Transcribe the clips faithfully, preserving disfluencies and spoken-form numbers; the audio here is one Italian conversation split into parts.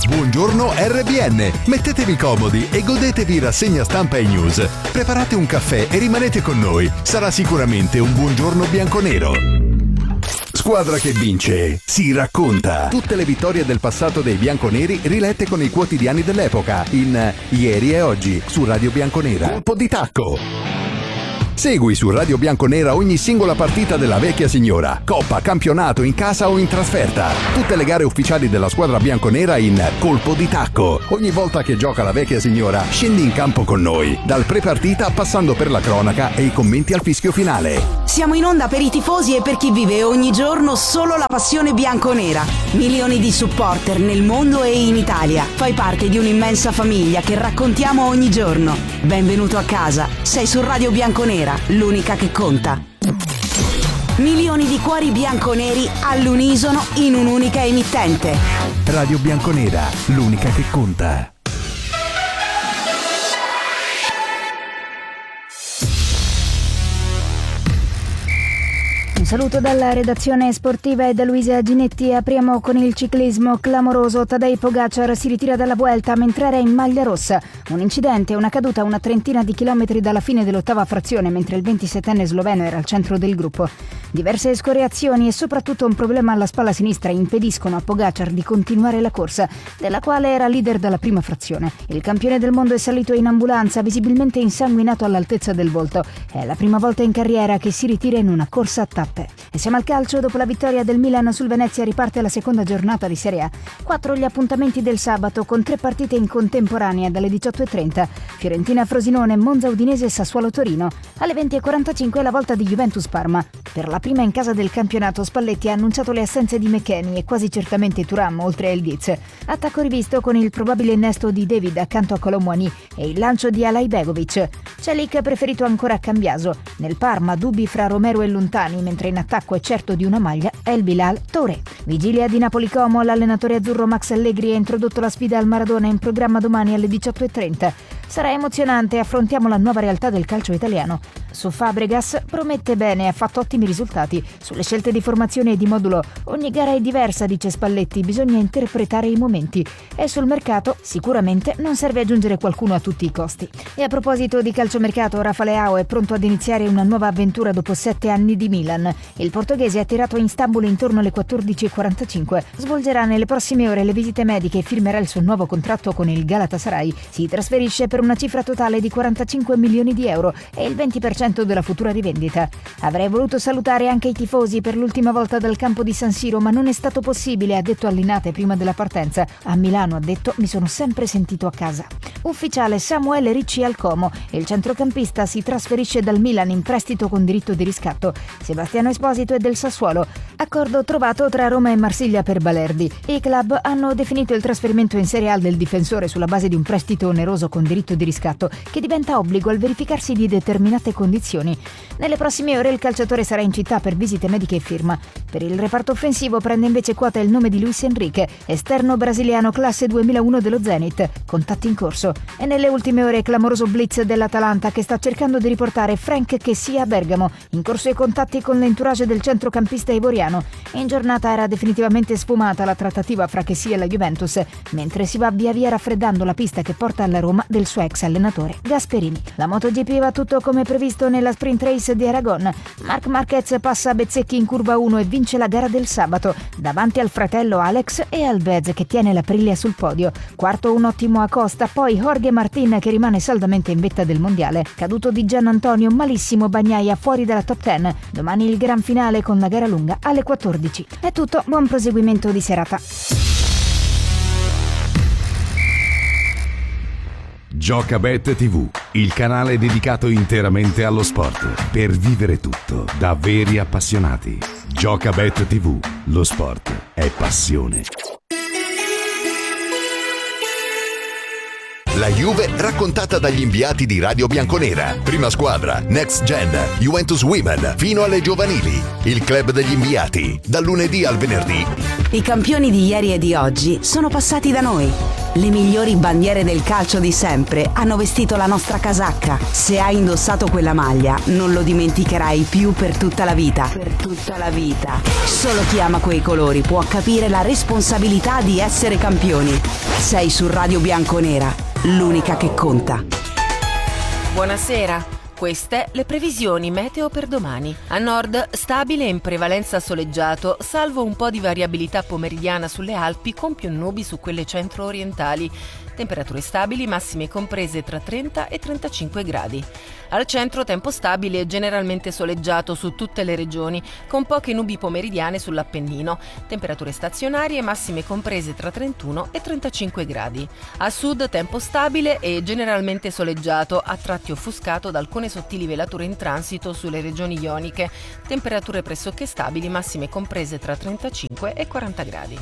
Buongiorno R B N, mettetevi comodi e godetevi rassegna stampa e news. Preparate un caffè e rimanete con noi, sarà sicuramente un buongiorno bianconero. Squadra che vince si racconta. Tutte le vittorie del passato dei bianconeri rilette con i quotidiani dell'epoca in Ieri e Oggi su Radio Bianconera. Colpo di tacco. Segui su Radio Bianconera ogni singola partita della vecchia signora, coppa, campionato, in casa o in trasferta. Tutte le gare ufficiali della squadra bianconera in Colpo di tacco. Ogni volta che gioca la vecchia signora, scendi in campo con noi, dal pre-partita passando per la cronaca e i commenti al fischio finale. Siamo in onda per i tifosi e per chi vive ogni giorno solo la passione bianconera. Milioni di supporter nel mondo e in Italia. Fai parte di un'immensa famiglia che raccontiamo ogni giorno. Benvenuto a casa. Sei su Radio Bianconera, l'unica che conta. Milioni di cuori bianconeri all'unisono in un'unica emittente. Radio Bianconera, l'unica che conta. Un saluto dalla redazione sportiva e da Luisa Ginetti. Apriamo con il ciclismo clamoroso. Tadej Pogacar si ritira dalla Vuelta mentre era in maglia rossa. Un incidente, una caduta a una trentina di chilometri dalla fine dell'ottava frazione mentre il ventisettenne sloveno era al centro del gruppo. Diverse escoriazioni e soprattutto un problema alla spalla sinistra impediscono a Pogacar di continuare la corsa, della quale era leader dalla prima frazione. Il campione del mondo è salito in ambulanza, visibilmente insanguinato all'altezza del volto. È la prima volta in carriera che si ritira in una corsa a tappe. E siamo al calcio. Dopo la vittoria del Milan sul Venezia riparte la seconda giornata di Serie A. Quattro gli appuntamenti del sabato con tre partite in contemporanea dalle diciotto e trenta. Fiorentina Frosinone, Monza Udinese e Sassuolo Torino. Alle venti e quarantacinque la volta di Juventus Parma. Per la prima in casa del campionato Spalletti ha annunciato le assenze di McKennie e quasi certamente Thuram oltre a El Diz. Attacco rivisto con il probabile innesto di David accanto a Colomwani e il lancio di Alay Begovic. Celik preferito ancora a Cambiaso. Nel Parma dubbi fra Romero e Lontani, mentre in attacco è certo di una maglia El Bilal Touré. Vigilia di Napoli Como, l'allenatore azzurro Max Allegri ha introdotto la sfida al Maradona in programma domani alle diciotto e trenta. Sarà emozionante, affrontiamo la nuova realtà del calcio italiano. Su Fabregas promette bene, ha fatto ottimi risultati. Sulle scelte di formazione e di modulo, ogni gara è diversa, dice Spalletti, bisogna interpretare i momenti. E sul mercato, sicuramente non serve aggiungere qualcuno a tutti i costi. E a proposito di calciomercato, Rafa Leao è pronto ad iniziare una nuova avventura dopo sette anni di Milan. Il portoghese è attirato in Istanbul intorno alle quattordici e quarantacinque. Svolgerà nelle prossime ore le visite mediche e firmerà il suo nuovo contratto con il Galatasaray. Si trasferisce per una cifra totale di quarantacinque milioni di euro e il venti per cento della futura rivendita. Avrei voluto salutare anche i tifosi per l'ultima volta dal campo di San Siro, ma non è stato possibile, ha detto Allinate prima della partenza. A Milano, ha detto, mi sono sempre sentito a casa. Ufficiale Samuele Ricci al Como. Il centrocampista si trasferisce dal Milan in prestito con diritto di riscatto. Sebastiano Esposito è del Sassuolo. Accordo trovato tra Roma e Marsiglia per Balerdi. I club hanno definito il trasferimento in Serie A del difensore sulla base di un prestito oneroso con diritto di riscatto che diventa obbligo al verificarsi di determinate condizioni. Nelle prossime ore il calciatore sarà in città per visite mediche e firma. Per il reparto offensivo prende invece quota il nome di Luis Enrique, esterno brasiliano classe duemilauno dello Zenit. Contatti in corso. E nelle ultime ore clamoroso blitz dell'Atalanta che sta cercando di riportare Frank Kessie a Bergamo. In corso i contatti con l'entourage del centrocampista ivoriano. In giornata era definitivamente sfumata la trattativa fra Kessie e la Juventus, mentre si va via via raffreddando la pista che porta alla Roma del suo ex allenatore Gasperini. La MotoGP va tutto come previsto nella sprint race di Aragon. Marc Marquez passa a Bezzecchi in curva uno e vince la gara del sabato davanti al fratello Alex e Alvez che tiene la Aprilia sul podio. Quarto un ottimo Acosta, poi Jorge Martin che rimane saldamente in vetta del mondiale. Caduto di Gian Antonio, malissimo Bagnaia fuori dalla top dieci. Domani il gran finale con la gara lunga alle quattordici. È tutto, buon proseguimento di serata. Giocabet tivù, il canale dedicato interamente allo sport, per vivere tutto da veri appassionati. Giocabet tivù, lo sport è passione. La Juve raccontata dagli inviati di Radio Bianconera. Prima squadra, Next Gen, Juventus Women, fino alle giovanili. Il club degli inviati, dal lunedì al venerdì. I campioni di ieri e di oggi sono passati da noi. Le migliori bandiere del calcio di sempre hanno vestito la nostra casacca. Se hai indossato quella maglia, non lo dimenticherai più per tutta la vita. Per tutta la vita. Solo chi ama quei colori può capire la responsabilità di essere campioni. Sei su Radio Bianconera, l'unica che conta. Buonasera. Queste le previsioni meteo per domani. A nord stabile in prevalenza soleggiato, salvo un po' di variabilità pomeridiana sulle Alpi con più nubi su quelle centro-orientali. Temperature stabili, massime comprese tra trenta e trentacinque gradi. Al centro tempo stabile e generalmente soleggiato su tutte le regioni, con poche nubi pomeridiane sull'Appennino. Temperature stazionarie, massime comprese tra trentuno e trentacinque gradi. A sud tempo stabile e generalmente soleggiato, a tratti offuscato da alcune sottili velature in transito sulle regioni ioniche. Temperature pressoché stabili, massime comprese tra trentacinque e quaranta gradi.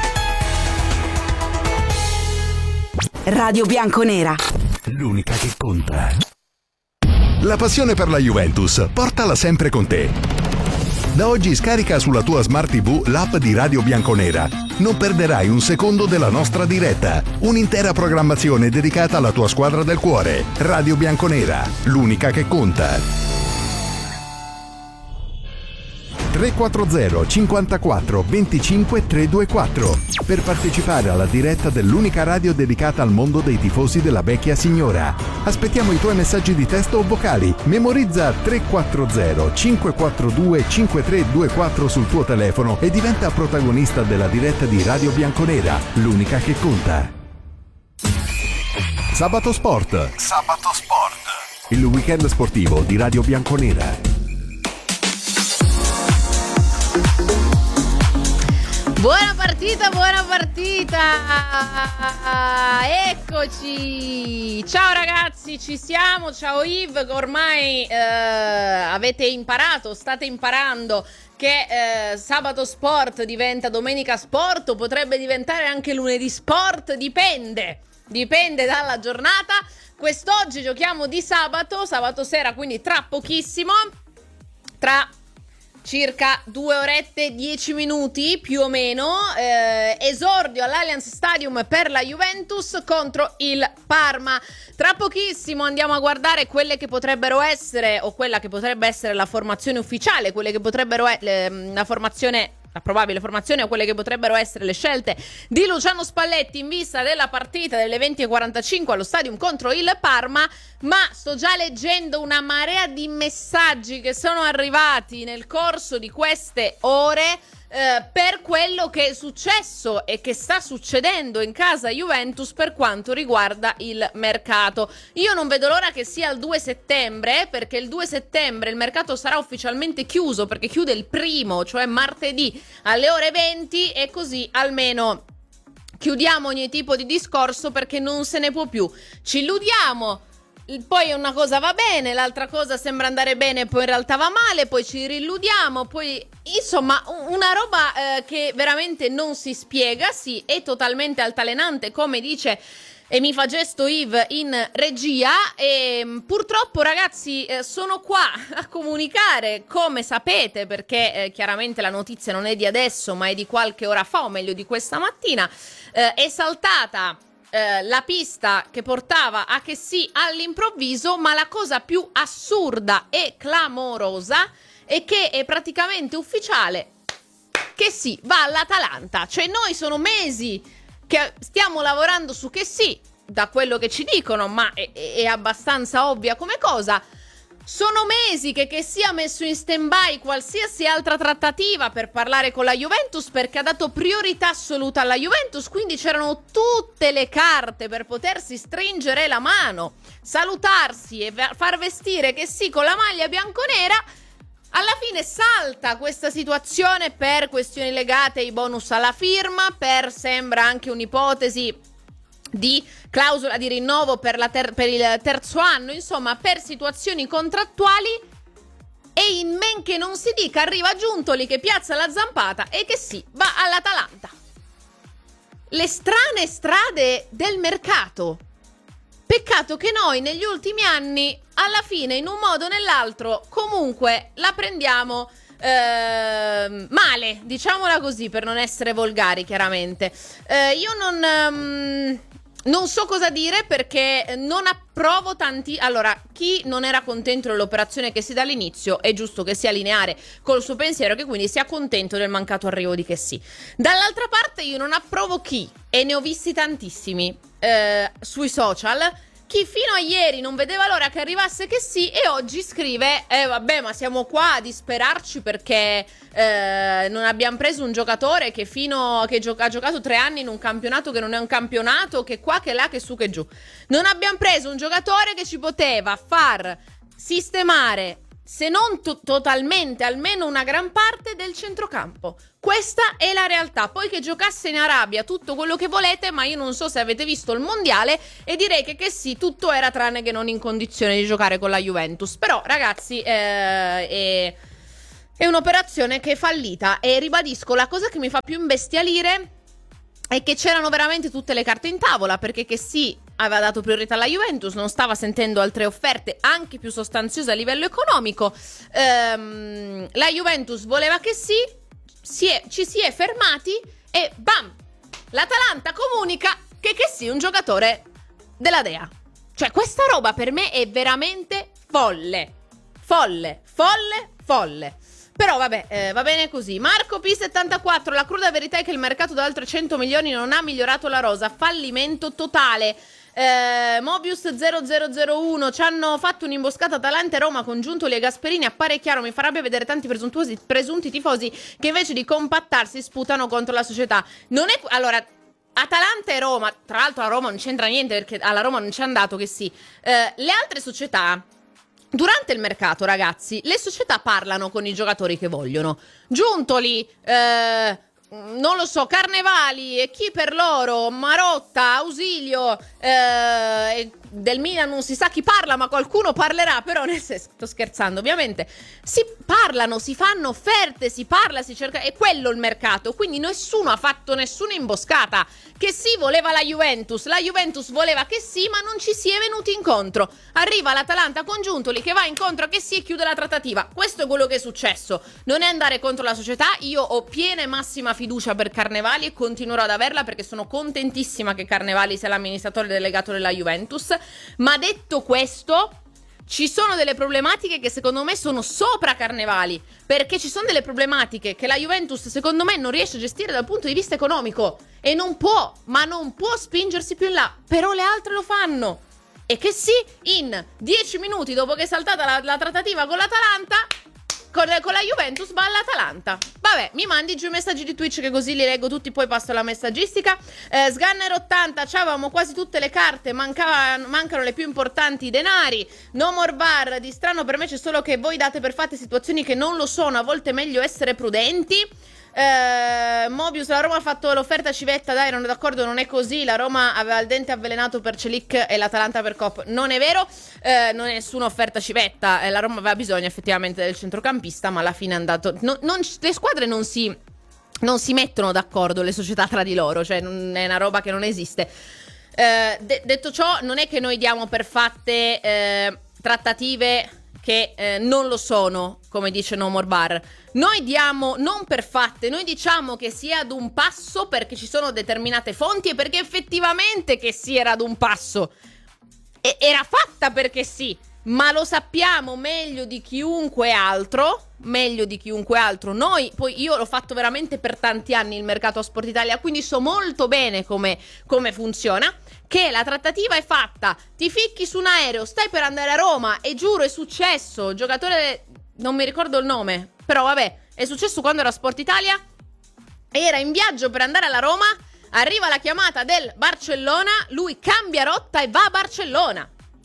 Radio Bianconera, l'unica che conta. La passione per la Juventus, portala sempre con te. Da oggi scarica sulla tua Smart tivù l'app di Radio Bianconera. Non perderai un secondo della nostra diretta. Un'intera programmazione dedicata alla tua squadra del cuore. Radio Bianconera, l'unica che conta. tre quattro zero cinquantaquattro venticinque trecentoventiquattro per partecipare alla diretta dell'unica radio dedicata al mondo dei tifosi della vecchia signora. Aspettiamo i tuoi messaggi di testo o vocali. Memorizza tre quattro zero cinque quattro due cinque tre due quattro sul tuo telefono e diventa protagonista della diretta di Radio Bianconera, l'unica che conta. Sabato Sport. Sabato Sport. Il weekend sportivo di Radio Bianconera. Buona partita, buona partita! Eccoci! Ciao ragazzi, ci siamo, ciao Yves, ormai eh, avete imparato, state imparando che eh, sabato sport diventa domenica sport o potrebbe diventare anche lunedì sport, dipende, dipende dalla giornata. Quest'oggi giochiamo di sabato, sabato sera, quindi tra pochissimo, tra circa due orette, dieci minuti più o meno, eh, esordio all'Allianz Stadium per la Juventus contro il Parma. Tra pochissimo andiamo a guardare quelle che potrebbero essere, o quella che potrebbe essere la formazione ufficiale, quelle che potrebbero essere la formazione, la probabile formazione o quelle che potrebbero essere le scelte di Luciano Spalletti in vista della partita delle venti e quarantacinque allo Stadium contro il Parma. Ma sto già leggendo una marea di messaggi che sono arrivati nel corso di queste ore eh, per quello che è successo e che sta succedendo in casa Juventus per quanto riguarda il mercato. Io non vedo l'ora che sia il due settembre, perché il due settembre il mercato sarà ufficialmente chiuso, perché chiude il primo, cioè martedì alle ore venti, e così almeno chiudiamo ogni tipo di discorso, perché non se ne può più. Ci illudiamo, poi una cosa va bene, l'altra cosa sembra andare bene, poi in realtà va male, poi ci rilludiamo, poi insomma una roba eh, che veramente non si spiega. Sì, è totalmente altalenante, come dice e mi fa gesto Yves in regia, e purtroppo ragazzi eh, sono qua a comunicare, come sapete, perché eh, chiaramente la notizia non è di adesso ma è di qualche ora fa, o meglio di questa mattina. eh, è saltata Eh, la pista che portava a che sì all'improvviso, ma la cosa più assurda e clamorosa è che è praticamente ufficiale che sì va all'Atalanta. Cioè noi sono mesi che stiamo lavorando su che sì, da quello che ci dicono, ma è, è abbastanza ovvia come cosa. Sono mesi che che sia messo in stand-by qualsiasi altra trattativa per parlare con la Juventus, perché ha dato priorità assoluta alla Juventus, quindi c'erano tutte le carte per potersi stringere la mano, salutarsi e far vestire che sì con la maglia bianconera. Alla fine salta questa situazione per questioni legate ai bonus alla firma, per sembra anche un'ipotesi di clausola di rinnovo per, la ter- per il terzo anno, insomma per situazioni contrattuali, e in men che non si dica arriva Giuntoli che piazza la zampata e che sì, va all'Atalanta. Le strane strade del mercato. Peccato che noi negli ultimi anni alla fine in un modo o nell'altro comunque la prendiamo eh, male, diciamola così, per non essere volgari, chiaramente. Eh, io non... Um, Non so cosa dire perché non approvo tanti... Allora, chi non era contento dell'operazione che si dà all'inizio è giusto che sia lineare col suo pensiero, che quindi sia contento del mancato arrivo di che sì. Dall'altra parte io non approvo chi, e ne ho visti tantissimi eh, sui social, chi fino a ieri non vedeva l'ora che arrivasse che sì e oggi scrive eh vabbè, ma siamo qua a disperarci perché eh, non abbiamo preso un giocatore che fino che gio- ha giocato tre anni in un campionato che non è un campionato, che qua, che là, che su, che giù. Non abbiamo preso un giocatore che ci poteva far sistemare, se non to- totalmente, almeno una gran parte del centrocampo. Questa è la realtà. Poi che giocasse in Arabia tutto quello che volete, ma io non so se avete visto il mondiale e direi che, che sì, tutto era tranne che non in condizione di giocare con la Juventus. Però ragazzi eh, è, è un'operazione che è fallita e ribadisco, la cosa che mi fa più imbestialire è che c'erano veramente tutte le carte in tavola, perché che sì, aveva dato priorità alla Juventus, non stava sentendo altre offerte anche più sostanziose a livello economico. Ehm, la Juventus voleva che sì, si è, ci si è fermati e bam! L'Atalanta comunica che che sì, un giocatore della Dea. Cioè, questa roba per me è veramente folle. Folle, folle, folle. Però vabbè, eh, va bene così. Marco P settantaquattro, la cruda verità è che il mercato da oltre cento milioni non ha migliorato la rosa, fallimento totale. eh, Mobius zero zero zero uno, ci hanno fatto un'imboscata Atalanta e Roma con Giuntoli e Gasperini, appare chiaro, mi farebbe vedere tanti presuntuosi, presunti tifosi che invece di compattarsi sputano contro la società. Non è... Allora... Atalanta e Roma, tra l'altro a Roma non c'entra niente perché alla Roma non c'è andato che sì. eh, Le altre società... Durante il mercato, ragazzi, le società parlano con i giocatori che vogliono. Giuntoli, eh, non lo so, Carnevali e chi per loro, Marotta, Ausilio, eh, del Milan non si sa chi parla, ma qualcuno parlerà, però nel senso, sto scherzando ovviamente. Si parlano, si fanno offerte, si parla, si cerca, è quello il mercato, quindi nessuno ha fatto nessuna imboscata. Che sì, voleva la Juventus, la Juventus voleva che sì, ma non ci si è venuti incontro. Arriva l'Atalanta con Giuntoli che va incontro a che sì e chiude la trattativa. Questo è quello che è successo, non è andare contro la società. Io ho piena e massima fiducia per Carnevali e continuerò ad averla perché sono contentissima che Carnevali sia l'amministratore delegato della Juventus. Ma detto questo, ci sono delle problematiche che secondo me sono sopra Carnevali, perché ci sono delle problematiche che la Juventus secondo me non riesce a gestire dal punto di vista economico e non può, ma non può spingersi più in là, però le altre lo fanno. E che sì, in dieci minuti dopo che è saltata la, la trattativa con l'Atalanta, con, con la Juventus va all'Atalanta. Vabbè, mi mandi giù i messaggi di Twitch che così li leggo tutti, poi passo alla messaggistica. eh, Sganner ottanta, ciao, avevamo quasi tutte le carte, mancava, mancano le più importanti, i denari. No more bar, di strano per me c'è solo che voi date per fatte situazioni che non lo sono, a volte è meglio essere prudenti. Uh, Mobius, la Roma ha fatto l'offerta civetta, dai, non è d'accordo, non è così. La Roma aveva il dente avvelenato per Celic e l'Atalanta per Cop. Non è vero, uh, non è nessuna offerta civetta. uh, La Roma aveva bisogno effettivamente del centrocampista, ma alla fine è andato no, non, le squadre non si non si mettono d'accordo, le società tra di loro, cioè non è una roba che non esiste. uh, de- Detto ciò, non è che noi diamo per fatte uh, trattative che eh, non lo sono, come dice No More Bar. Noi diamo non per fatte, noi diciamo che sia ad un passo perché ci sono determinate fonti e perché effettivamente che sì era ad un passo. E- era fatta perché sì, ma lo sappiamo meglio di chiunque altro, meglio di chiunque altro. Noi, poi io l'ho fatto veramente per tanti anni il mercato a Sport Italia, quindi so molto bene come, come funziona, che la trattativa è fatta, ti ficchi su un aereo, stai per andare a Roma e giuro è successo, giocatore, non mi ricordo il nome, però vabbè, è successo quando era a Sport Italia, era in viaggio per andare alla Roma, arriva la chiamata del Barcellona, lui cambia rotta e va a Barcellona.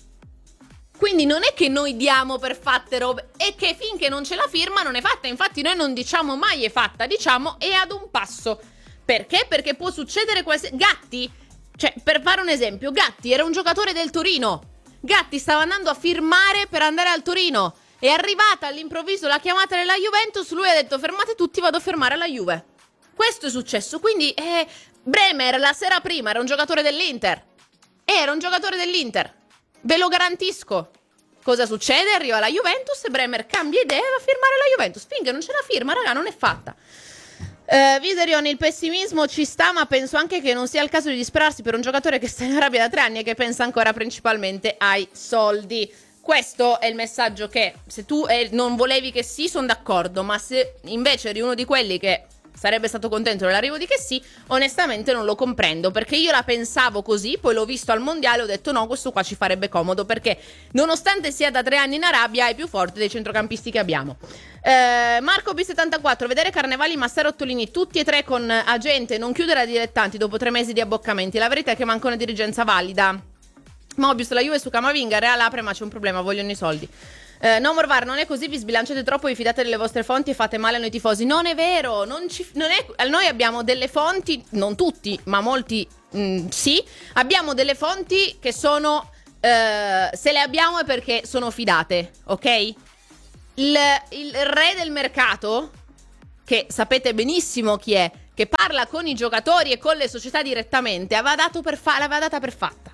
Quindi non è che noi diamo per fatte robe, è che finché non ce la firma non è fatta. Infatti noi non diciamo mai è fatta, diciamo è ad un passo. Perché? Perché può succedere qualsiasi... Gatti, cioè per fare un esempio, Gatti era un giocatore del Torino. Gatti stava andando a firmare per andare al Torino. È arrivata all'improvviso la chiamata della Juventus, lui ha detto fermate tutti, vado a fermare la Juve. Questo è successo, quindi eh, Bremer la sera prima era un giocatore dell'Inter. Era un giocatore dell'Inter. Ve lo garantisco. cosa succede? Arriva la Juventus e Bremer cambia idea e va a firmare la Juventus. Finché non ce la firma, raga, non è fatta. Uh, Viserion, il pessimismo ci sta, ma penso anche che non sia il caso di disperarsi per un giocatore che sta in Arabia da tre anni e che pensa ancora principalmente ai soldi. Questo è il messaggio che, se tu eh, non volevi che sì, sono d'accordo, ma se invece eri uno di quelli che sarebbe stato contento dell'arrivo di che sì, onestamente non lo comprendo, perché io la pensavo così, poi l'ho visto al mondiale e ho detto no, questo qua ci farebbe comodo, perché nonostante sia da tre anni in Arabia è più forte dei centrocampisti che abbiamo. eh, Marco B settantaquattro, vedere Carnevali, Massaro, Ottolini tutti e tre con agente, non chiudere a dilettanti dopo tre mesi di abboccamenti, la verità è che manca una dirigenza valida. Mobius, la Juve su Camavinga, Real apre ma c'è un problema, vogliono i soldi. Uh, no Morvar, non è così, vi sbilanciate troppo, vi fidate delle vostre fonti e fate male a noi tifosi. Non è vero, non ci, non è, noi abbiamo delle fonti, non tutti, ma molti mh, sì, abbiamo delle fonti che sono, uh, se le abbiamo è perché sono fidate, ok? Il, il re del mercato, che sapete benissimo chi è, che parla con i giocatori e con le società direttamente, aveva dato per fa- l'aveva data per fatta,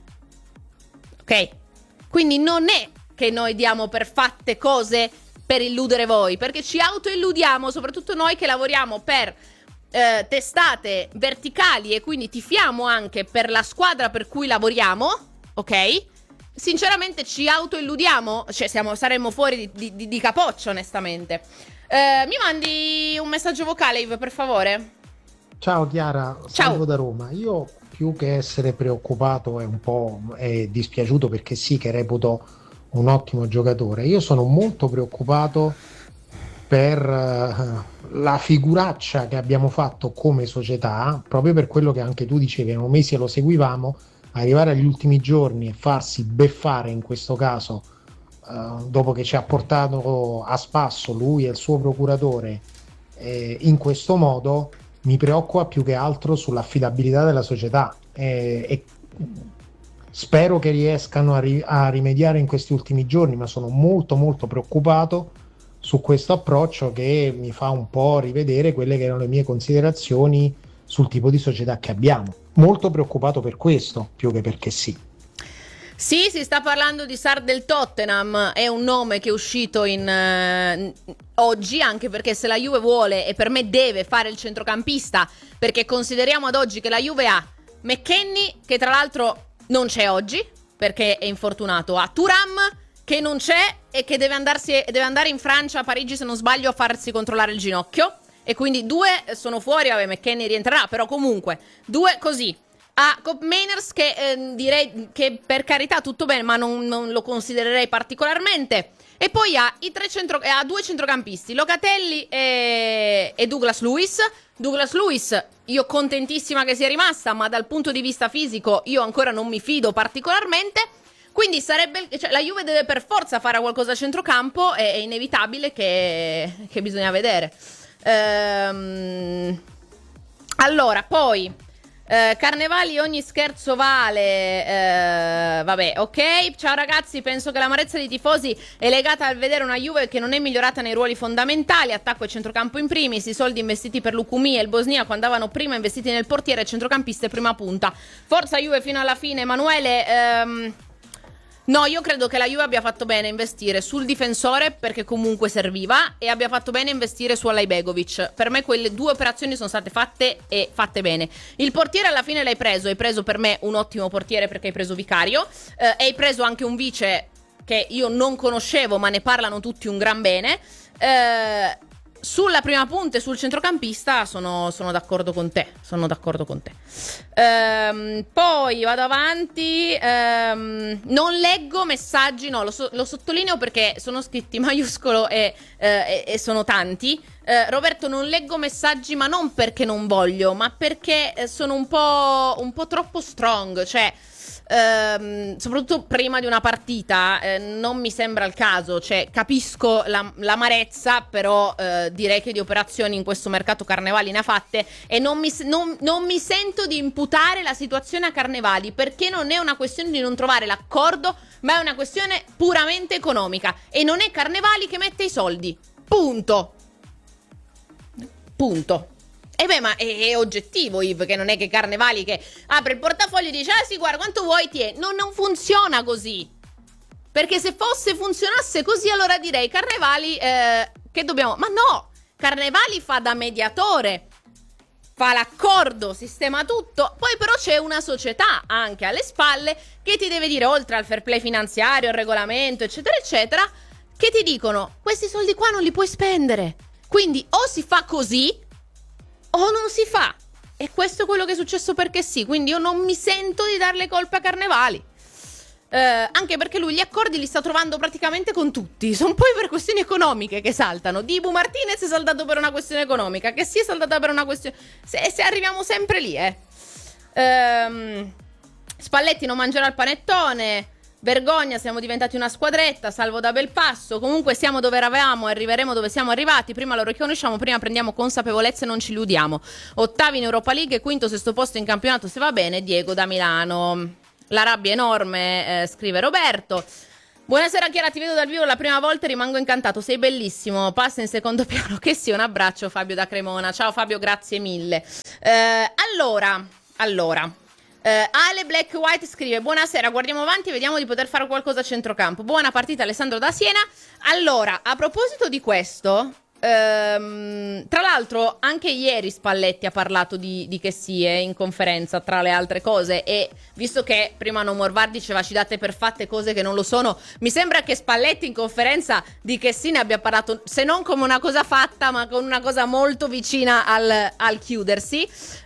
ok? Quindi non è che noi diamo per fatte cose per illudere voi, perché ci autoilludiamo, soprattutto noi che lavoriamo per eh, testate verticali e quindi tifiamo anche per la squadra per cui lavoriamo, ok? Sinceramente ci autoilludiamo, cioè siamo, saremmo fuori di, di, di capoccia, onestamente. Eh, mi mandi un messaggio vocale, Ivo, per favore? Ciao Chiara, Ciao. salvo da Roma. Io più che essere preoccupato e un po' è dispiaciuto, perché sì che reputo un ottimo giocatore, io sono molto preoccupato per uh, la figuraccia che abbiamo fatto come società, proprio per quello che anche tu dicevi, erano mesi e lo seguivamo, arrivare agli ultimi giorni e farsi beffare in questo caso, uh, dopo che ci ha portato a spasso lui e il suo procuratore eh, in questo modo, mi preoccupa più che altro sull'affidabilità della società eh, e spero che riescano a, ri- a rimediare in questi ultimi giorni, ma sono molto molto preoccupato su questo approccio che mi fa un po' rivedere quelle che erano le mie considerazioni sul tipo di società che abbiamo. Molto preoccupato per questo, più che perché sì. Sì, si sta parlando di Sar del Tottenham, è un nome che è uscito in eh, oggi, anche perché se la Juve vuole, e per me deve fare il centrocampista, perché consideriamo ad oggi che la Juve ha McKennie, che tra l'altro non c'è oggi perché è infortunato, a Thuram che non c'è e che deve, andarsi, deve andare in Francia, a Parigi se non sbaglio, a farsi controllare il ginocchio, e quindi due sono fuori. Vabbè, McKennie rientrerà, però comunque due così. A Cop Mainers che eh, direi che per carità tutto bene, ma non, non lo considererei particolarmente. E poi ha, i tre centro, ha due centrocampisti, Locatelli e, e Douglas Luiz. Douglas Luiz, io contentissima che sia rimasta, ma dal punto di vista fisico io ancora non mi fido particolarmente. Quindi sarebbe, cioè, la Juve deve per forza fare qualcosa a centrocampo, è, è inevitabile che, che bisogna vedere. Ehm, allora, poi Uh, Carnevali, ogni scherzo vale. uh, Vabbè, ok. Ciao ragazzi, penso che l'amarezza dei tifosi è legata al vedere una Juve che non è migliorata nei ruoli fondamentali, attacco e centrocampo in primis. I soldi investiti per Lukumi e il bosniaco andavano prima investiti nel portiere, centrocampista e prima punta. Forza Juve fino alla fine. Emanuele, um, no, io credo che la Juve abbia fatto bene a investire sul difensore, perché comunque serviva, e abbia fatto bene a investire su Alajbegovic. Per me quelle due operazioni sono state fatte e fatte bene. Il portiere alla fine l'hai preso, hai preso per me un ottimo portiere perché hai preso Vicario, eh, e hai preso anche un vice che io non conoscevo ma ne parlano tutti un gran bene. Eh, sulla prima punta e sul centrocampista sono, sono d'accordo con te, sono d'accordo con te. Ehm, poi vado avanti, ehm, non leggo messaggi, no, lo, so, lo sottolineo perché sono scritti maiuscolo e, eh, e, e sono tanti. Eh, Roberto, non leggo messaggi, ma non perché non voglio, ma perché sono un po', un po' troppo strong, cioè ehm, soprattutto prima di una partita eh, non mi sembra il caso, cioè capisco la, l'amarezza, però eh, direi che di operazioni in questo mercato Carnevali ne ha fatte e non mi, non, non mi sento di imputare la situazione a Carnevali, perché non è una questione di non trovare l'accordo, ma è una questione puramente economica e non è Carnevali che mette i soldi, punto. Punto. E beh, ma è, è oggettivo, Yves, che non è che Carnevali che apre il portafoglio e dice ah sì, guarda, quanto vuoi ti è. Non, non funziona così. Perché se fosse, funzionasse così, allora direi Carnevali, eh, che dobbiamo... Ma no! Carnevali fa da mediatore, fa l'accordo, sistema tutto, poi però c'è una società anche alle spalle che ti deve dire, oltre al fair play finanziario, al regolamento, eccetera, eccetera, che ti dicono, questi soldi qua non li puoi spendere. Quindi o si fa così o non si fa. E questo è quello che è successo perché sì, quindi io non mi sento di darle colpe a Carnevali. Eh, anche perché lui gli accordi li sta trovando praticamente con tutti. Sono poi per questioni economiche che saltano. Dibu Martinez è saltato per una questione economica, che si è saltata per una questione... Se, se arriviamo sempre lì, eh. Ehm, Spalletti non mangerà il panettone. Vergogna, siamo diventati una squadretta, salvo da Belpasso. Comunque siamo dove eravamo e arriveremo dove siamo arrivati. Prima lo riconosciamo, prima prendiamo consapevolezza e non ci illudiamo. Ottavi in Europa League e quinto, sesto posto in campionato se va bene. Diego da Milano. La rabbia è enorme, eh, scrive Roberto. Buonasera Chiara, ti vedo dal vivo la prima volta e rimango incantato, sei bellissimo, passa in secondo piano, che sì, un abbraccio Fabio da Cremona. Ciao Fabio, grazie mille. Eh, allora, allora, eh, Ale Black White scrive, buonasera, guardiamo avanti e vediamo di poter fare qualcosa a centrocampo. Buona partita Alessandro da Siena. Allora, a proposito di questo... Ehm, tra l'altro anche ieri Spalletti ha parlato di, di Kessie in conferenza, tra le altre cose, e visto che prima No More V A R diceva ci date per fatte cose che non lo sono, mi sembra che Spalletti in conferenza di Kessie ne abbia parlato se non come una cosa fatta ma con una cosa molto vicina al, al chiudersi.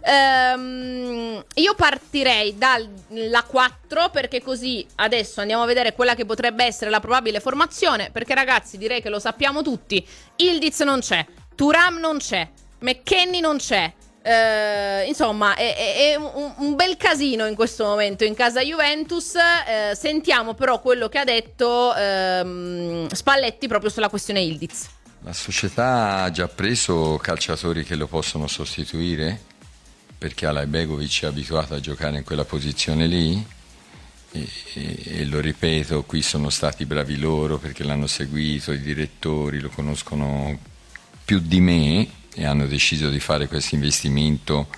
Ehm, io partirei dalla quattro, perché così adesso andiamo a vedere quella che potrebbe essere la probabile formazione, perché ragazzi direi che lo sappiamo tutti, Ildiz non c'è, Thuram non c'è, McKennie non c'è, eh, insomma è, è, è un, un bel casino in questo momento in casa Juventus. Eh, sentiamo però quello che ha detto ehm, Spalletti proprio sulla questione Ildiz. La società ha già preso calciatori che lo possono sostituire, perché Alajbegovic è abituato a giocare in quella posizione lì e, e, e lo ripeto, qui sono stati bravi loro perché l'hanno seguito, i direttori lo conoscono più di me e hanno deciso di fare questo investimento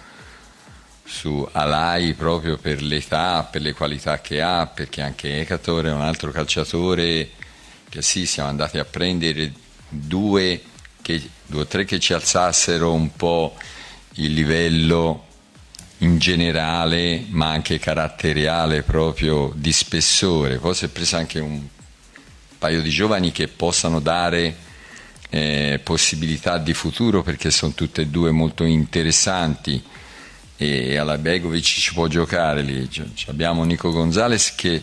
su Alai proprio per l'età, per le qualità che ha, perché anche Ekator è un altro calciatore che sì, siamo andati a prendere due, che, due o tre che ci alzassero un po' il livello in generale, ma anche caratteriale, proprio di spessore. Poi si è preso anche un paio di giovani che possano dare eh, possibilità di futuro, perché sono tutte e due molto interessanti, e Alajbegovic ci può giocare lì. Abbiamo Nico Gonzalez che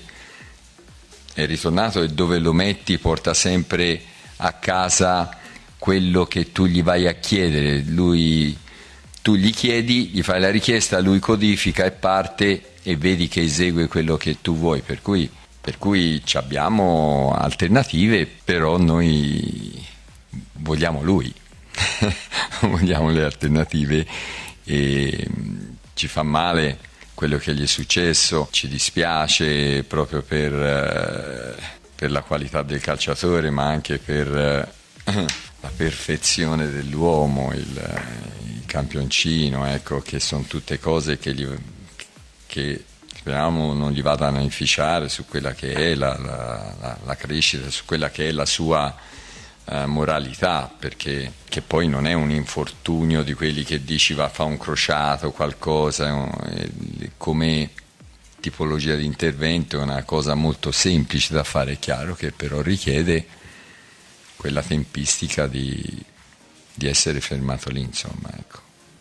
è ritornato e dove lo metti porta sempre a casa quello che tu gli vai a chiedere. Lui, tu gli chiedi, gli fai la richiesta, lui codifica e parte e vedi che esegue quello che tu vuoi, per cui, per cui abbiamo alternative, però noi vogliamo lui vogliamo le alternative e ci fa male quello che gli è successo, ci dispiace proprio per, per la qualità del calciatore, ma anche per la perfezione dell'uomo, il, il campioncino, ecco, che sono tutte cose che, gli, che speriamo non gli vadano a inficiare su quella che è la, la, la, la crescita, su quella che è la sua uh, moralità, perché che poi non è un infortunio di quelli che dici va a fare un crociato o qualcosa, è, come tipologia di intervento è una cosa molto semplice da fare, è chiaro che però richiede quella tempistica di, di essere fermato lì, insomma, ecco.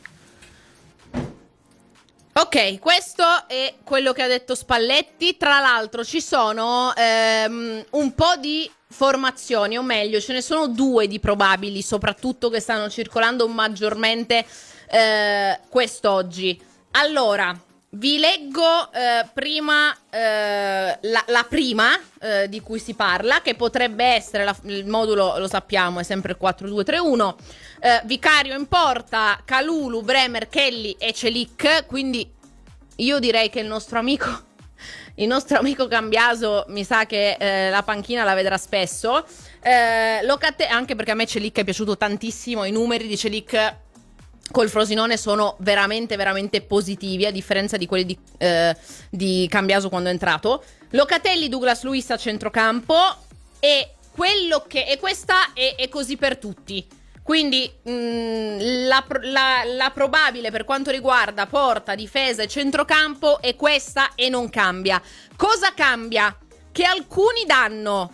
Ok, questo è quello che ha detto Spalletti. Tra l'altro ci sono ehm, un po' di formazioni, o meglio ce ne sono due di probabili, soprattutto che stanno circolando maggiormente eh, quest'oggi. Allora, vi leggo eh, prima eh, la, la prima eh, di cui si parla, che potrebbe essere, la, il modulo lo sappiamo, è sempre il quattro due tre uno. Eh, Vicario in porta, Kalulu, Bremer, Kelly e Celik. Quindi io direi che il nostro amico il nostro amico Cambiaso mi sa che eh, la panchina la vedrà spesso. eh, Locate, anche perché a me Celik è piaciuto tantissimo, i numeri di Celik col Frosinone sono veramente veramente positivi, a differenza di quelli di, eh, di Cambiaso quando è entrato. Locatelli, Douglas Luiz a centrocampo, e quello che e questa è, è così per tutti. Quindi mh, la, la, la probabile per quanto riguarda porta, difesa e centrocampo è questa e non cambia. Cosa cambia? Che alcuni danno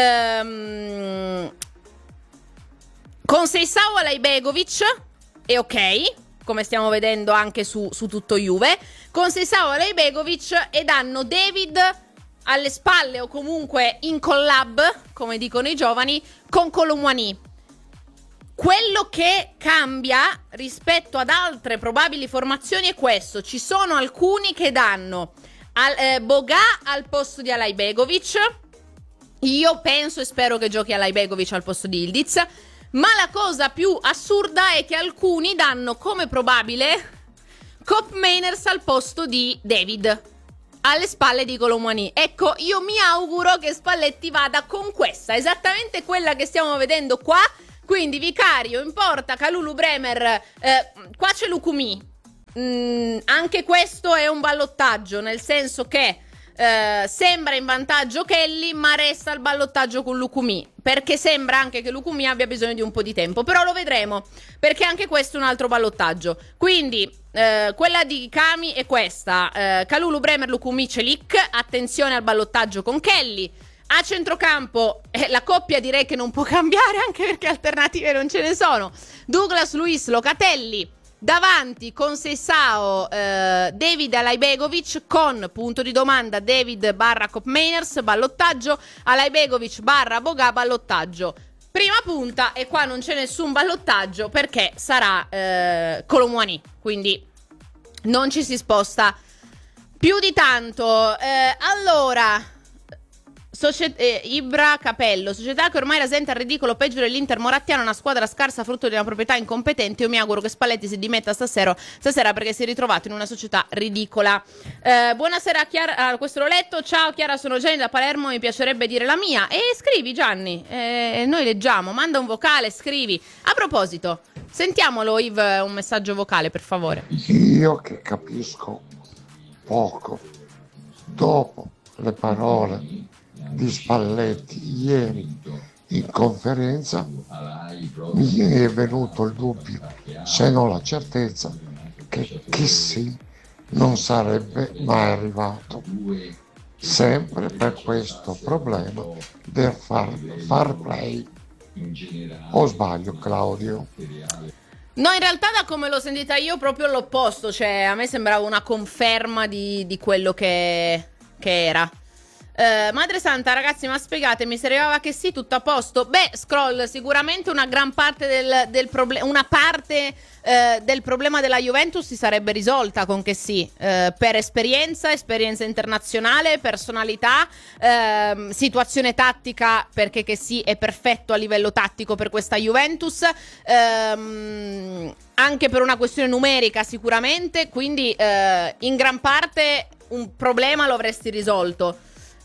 ehm, con Seisao Alaibegovic, è ok, come stiamo vedendo anche su, su tutto Juve, con Seisao Alaibegovic, e danno David alle spalle o comunque in collab, come dicono i giovani, con Colomwani. Quello che cambia rispetto ad altre probabili formazioni è questo: ci sono alcuni che danno al, eh, Boga al posto di Alaibegovic. Io penso e spero che giochi Alaibegovic al posto di Ildiz, ma la cosa più assurda è che alcuni danno come probabile Koopmeiners al posto di David alle spalle di Colomwani. Ecco, io mi auguro che Spalletti vada con questa, esattamente quella che stiamo vedendo qua. Quindi Vicario in porta, Kalulu, Bremer, eh, qua c'è Lukumi. Mm, anche questo è un ballottaggio, nel senso che eh, sembra in vantaggio Kelly, ma resta il ballottaggio con Lukumi, perché sembra anche che Lukumi abbia bisogno di un po' di tempo, però lo vedremo, perché anche questo è un altro ballottaggio. Quindi eh, quella di Kami è questa, eh, Kalulu, Bremer, Lukumi, Celik. Attenzione al ballottaggio con Kelly. A centrocampo eh, la coppia direi che non può cambiare, anche perché alternative non ce ne sono. Douglas Luiz, Locatelli. Davanti con Seisao, eh, David Alaibegovic, con punto di domanda David barra Koopmeiners, ballottaggio. Alaibegovic barra Boga, ballottaggio. Prima punta, e qua non c'è nessun ballottaggio perché sarà eh, Colomwani, quindi non ci si sposta più di tanto. Eh, allora... Societ- eh, Ibra Capello, società che ormai rasenta il ridicolo peggio dell'Inter Morattiano, una squadra scarsa frutto di una proprietà incompetente. Io mi auguro che Spalletti si dimetta stasera, stasera perché si è ritrovato in una società ridicola. Eh, buonasera a Chiara, ah, questo l'ho letto. Ciao Chiara, sono Gianni da Palermo, mi piacerebbe dire la mia. E scrivi Gianni, eh, noi leggiamo, manda un vocale, scrivi. A proposito, sentiamolo Yves, un messaggio vocale per favore. Io che capisco poco, dopo le parole di Spalletti ieri in conferenza, mi è venuto il dubbio, se non la certezza, che Chissy non sarebbe mai arrivato, sempre per questo problema del far, far play. O sbaglio, Claudio? No, in realtà da come l'ho sentita io proprio l'opposto, cioè a me sembrava una conferma di, di quello che, che era. Uh, Madre Santa, ragazzi, ma spiegatemi se arrivava che sì, tutto a posto. Beh, Scroll, sicuramente una gran parte del, del problema, una parte uh, del problema della Juventus si sarebbe risolta con che sì, uh, per esperienza, esperienza internazionale, personalità, uh, situazione tattica, perché che sì è perfetto a livello tattico per questa Juventus, uh, anche per una questione numerica sicuramente, quindi uh, in gran parte un problema lo avresti risolto.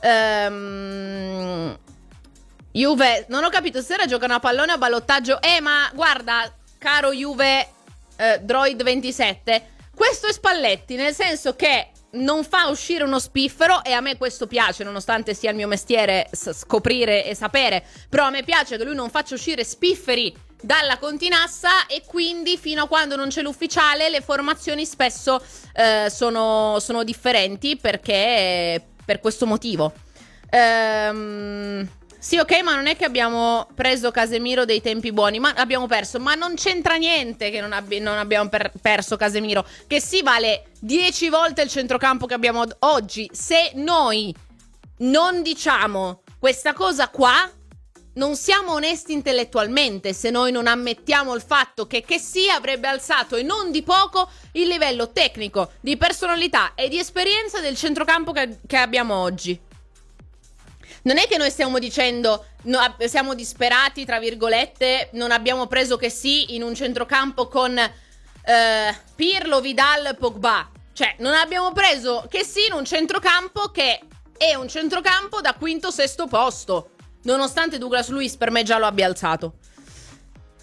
Um, Juve, non ho capito, stasera giocano a pallone o a ballottaggio. Eh ma guarda, caro Juve eh, Droid ventisette, questo è Spalletti, nel senso che non fa uscire uno spiffero, e a me questo piace, nonostante sia il mio mestiere s- scoprire e sapere, però a me piace che lui non faccia uscire spifferi dalla continassa, e quindi fino a quando non c'è l'ufficiale le formazioni spesso eh, sono, sono differenti, perché per questo motivo. Ehm, sì, ok, ma non è che abbiamo preso Casemiro dei tempi buoni, ma abbiamo perso. Ma non c'entra niente che non, abbi- non abbiamo per- perso Casemiro, che sì vale dieci volte il centrocampo che abbiamo od- oggi. Se noi non diciamo questa cosa qua, non siamo onesti intellettualmente, se noi non ammettiamo il fatto che che sì avrebbe alzato, e non di poco, il livello tecnico, di personalità e di esperienza del centrocampo che, che abbiamo oggi. Non è che noi stiamo dicendo no, siamo disperati, tra virgolette, non abbiamo preso che sì in un centrocampo con eh, Pirlo, Vidal, Pogba. Cioè non abbiamo preso che sì in un centrocampo che è un centrocampo da quinto, sesto posto, nonostante Douglas Luiz per me già lo abbia alzato.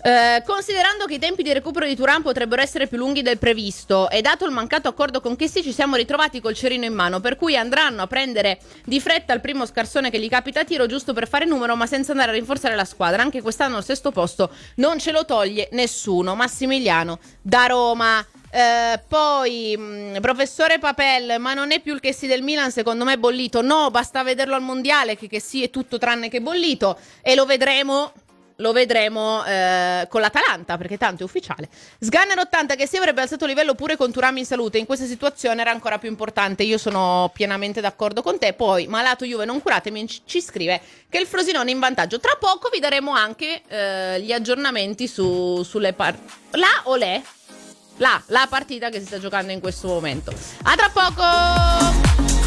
Eh, considerando che i tempi di recupero di Thuram potrebbero essere più lunghi del previsto e dato il mancato accordo con Kessie, ci siamo ritrovati col cerino in mano, per cui andranno a prendere di fretta il primo scarsone che gli capita a tiro, giusto per fare numero, ma senza andare a rinforzare la squadra. Anche quest'anno il sesto posto non ce lo toglie nessuno. Massimiliano da Roma. Eh, poi mh, professore Papel, ma non è più il Kessie del Milan, secondo me bollito. No, basta vederlo al mondiale che Kessie è tutto tranne che bollito, e lo vedremo Lo vedremo eh, con l'Atalanta, perché tanto è ufficiale. Sganner ottanta, che si avrebbe alzato livello pure con Thuram in salute. In questa situazione era ancora più importante. Io sono pienamente d'accordo con te. Poi, malato Juve non curatemi, ci scrive che il Frosinone è in vantaggio. Tra poco vi daremo anche eh, gli aggiornamenti su, sulle par- La o le? La, la partita che si sta giocando in questo momento. A tra poco!